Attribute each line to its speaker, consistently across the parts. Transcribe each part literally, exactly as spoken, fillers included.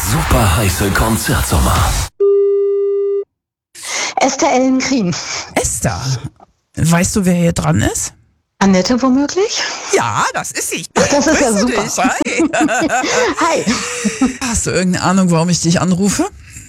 Speaker 1: super heiße Konzertsommer.
Speaker 2: Esther Ellen Krien.
Speaker 3: Esther, weißt du, wer hier dran ist?
Speaker 2: Annette womöglich?
Speaker 3: Ja, das ist sie.
Speaker 2: Ach, das ist ja
Speaker 3: Grüße
Speaker 2: super.
Speaker 3: dich. Hi.
Speaker 2: Hi.
Speaker 3: Hast du irgendeine Ahnung, warum ich dich anrufe?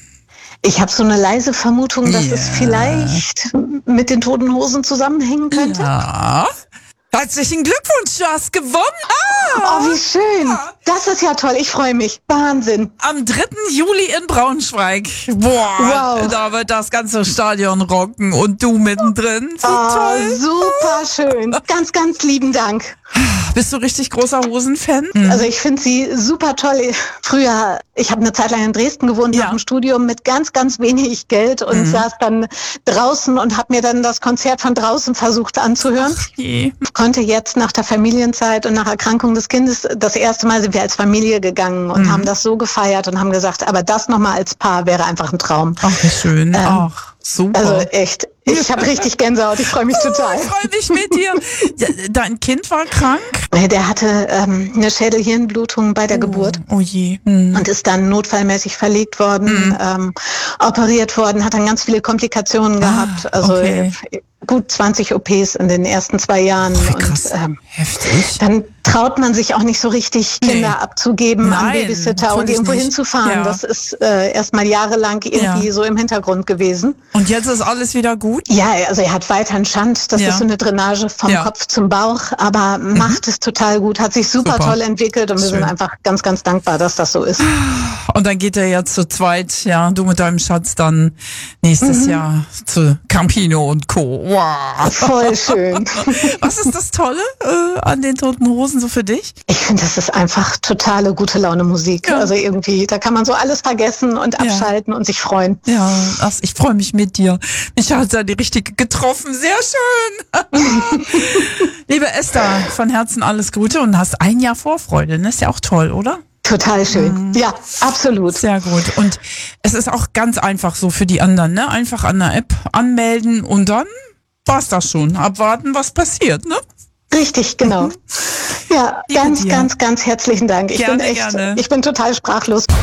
Speaker 2: Ich habe so eine leise Vermutung, dass
Speaker 3: Ja.
Speaker 2: es vielleicht mit den Toten Hosen zusammenhängen könnte.
Speaker 3: Ja. Herzlichen Glückwunsch, du hast gewonnen. Ah,
Speaker 2: Oh, wie schön. Das ist ja toll. Ich freue mich. Wahnsinn.
Speaker 3: am dritten Juli in Braunschweig. Boah,
Speaker 2: Wow.
Speaker 3: da wird das ganze Stadion rocken und du mittendrin. Wie
Speaker 2: Oh,
Speaker 3: toll.
Speaker 2: super schön. Ganz, ganz lieben Dank.
Speaker 3: Bist du richtig großer Hosen-Fan?
Speaker 2: Also ich finde sie super toll. Früher, ich habe eine Zeit lang in Dresden gewohnt,
Speaker 3: Ja.
Speaker 2: nach dem Studium mit ganz, ganz wenig Geld und saß dann draußen und habe mir dann das Konzert von draußen versucht anzuhören.
Speaker 3: Je.
Speaker 2: Konnte jetzt nach der Familienzeit und nach Erkrankung des Kindes, das erste Mal sind wir als Familie gegangen und haben das so gefeiert und haben gesagt, aber das nochmal als Paar wäre einfach ein Traum.
Speaker 3: Ach, wie schön. Ach, super.
Speaker 2: Also echt, ich habe richtig Gänsehaut, ich freue mich total.
Speaker 3: Ich freue mich mit dir. Ja, dein Kind war krank?
Speaker 2: Der hatte ähm, eine Schädel-Hirnblutung bei der Geburt.
Speaker 3: Oh je. Hm.
Speaker 2: Und ist dann notfallmäßig verlegt worden, ähm, operiert worden, hat dann ganz viele Komplikationen gehabt. Also
Speaker 3: okay.
Speaker 2: äh, gut zwanzig O Ps in den ersten zwei Jahren.
Speaker 3: Krass.
Speaker 2: Und ähm,
Speaker 3: Heftig.
Speaker 2: dann traut man sich auch nicht so richtig, Kinder
Speaker 3: Nee.
Speaker 2: abzugeben an
Speaker 3: Nein,
Speaker 2: Babysitter und
Speaker 3: natürlich
Speaker 2: irgendwo
Speaker 3: nicht.
Speaker 2: hinzufahren.
Speaker 3: Ja.
Speaker 2: Das ist äh, erstmal jahrelang irgendwie
Speaker 3: Ja.
Speaker 2: so im Hintergrund gewesen.
Speaker 3: Und jetzt ist alles wieder gut?
Speaker 2: Ja, also er hat weiter einen Schand. Das
Speaker 3: Ja.
Speaker 2: ist so eine Drainage vom
Speaker 3: Ja.
Speaker 2: Kopf zum Bauch, aber macht es total gut, hat sich super,
Speaker 3: Super.
Speaker 2: toll entwickelt und wir
Speaker 3: Schön.
Speaker 2: sind einfach ganz, ganz dankbar, dass das so ist.
Speaker 3: Und dann geht er jetzt zu zweit, ja, du mit deinem Schatz dann nächstes Jahr zu Campino und Co. Wow.
Speaker 2: Voll schön.
Speaker 3: Was ist das Tolle äh, an den Toten Hosen so für dich?
Speaker 2: Ich finde, das ist einfach totale gute Laune Musik.
Speaker 3: Ja.
Speaker 2: Also irgendwie, da kann man so alles vergessen und abschalten und sich freuen.
Speaker 3: Ja, ach, ich freue mich mit dir. Mich hat ja die richtige getroffen. Sehr schön. Liebe Esther, von Herzen alles Gute und hast ein Jahr Vorfreude. Ne? Ist ja auch toll, oder?
Speaker 2: Total schön. Ja, absolut.
Speaker 3: Sehr gut. Und es ist auch ganz einfach so für die anderen, ne? Einfach an der App anmelden und dann war's das schon. Abwarten, was passiert, ne?
Speaker 2: Richtig, genau. Ja,
Speaker 3: Liebe
Speaker 2: ganz,
Speaker 3: dir.
Speaker 2: ganz, ganz herzlichen Dank. Ich
Speaker 3: Gerne,
Speaker 2: bin echt,
Speaker 3: gerne.
Speaker 2: ich bin total sprachlos.